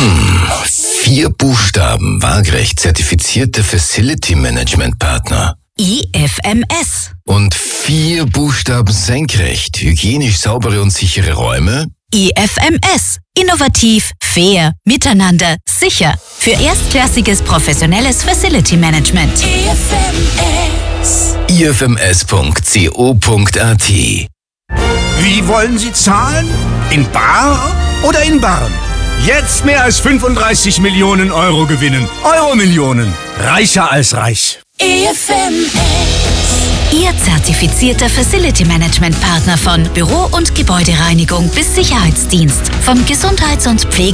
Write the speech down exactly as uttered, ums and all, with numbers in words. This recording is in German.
Vier Buchstaben, waagerecht zertifizierte Facility Management Partner. I F M S. Und vier Buchstaben senkrecht, hygienisch saubere und sichere Räume. I F M S. Innovativ, fair, miteinander, sicher. Für erstklassiges professionelles Facility Management. I F M S. I F M S Punkt co Punkt a t. Wie wollen Sie zahlen? In bar oder in Barren? Jetzt mehr als fünfunddreißig Millionen Euro gewinnen. Euro-Millionen. Reicher als reich. I F M S. Ihr zertifizierter Facility Management Partner von Büro- und Gebäudereinigung bis Sicherheitsdienst. Vom Gesundheits- und Pflege